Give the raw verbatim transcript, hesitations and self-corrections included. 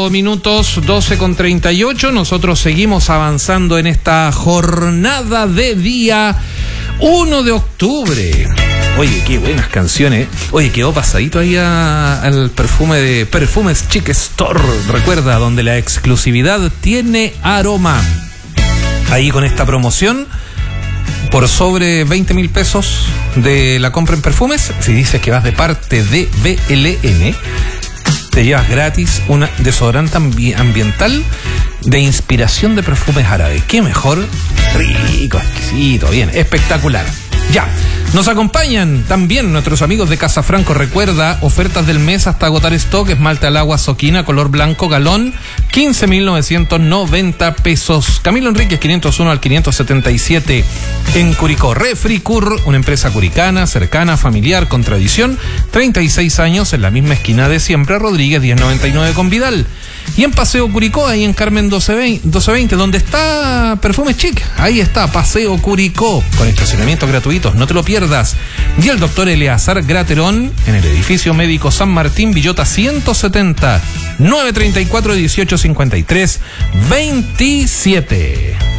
ocho minutos, doce con treinta y ocho. Nosotros seguimos avanzando en esta jornada de día uno de octubre. Oye, qué buenas canciones. Oye, quedó pasadito ahí a, al perfume de Perfumes Chic Store. Recuerda, donde la exclusividad tiene aroma. Ahí con esta promoción, por sobre veinte mil pesos de la compra en perfumes, si dices que vas de parte de B L N, te llevas gratis un desodorante ambi- ambiental de inspiración de perfumes árabes. ¿Qué mejor? Rico, exquisito, bien, espectacular. Ya, nos acompañan también nuestros amigos de Casa Franco. Recuerda, ofertas del mes hasta agotar stock: esmalte al agua Soquina color blanco galón, quince mil novecientos noventa pesos. Camilo Enríquez quinientos uno al quinientos setenta y siete en Curicó. Refricur, una empresa curicana, cercana, familiar, con tradición, treinta y seis años, en la misma esquina de siempre, Rodríguez diez noventa y nueve con Vidal. Y en Paseo Curicó, ahí en Carmen doce veinte, donde está Perfumes Chic, ahí está Paseo Curicó, con estacionamientos gratuitos, no te lo pierdas. Y el doctor Eleazar Graterón, en el edificio médico San Martín, Villota ciento setenta, nueve treinta y cuatro, dieciocho cincuenta y tres, veintisiete.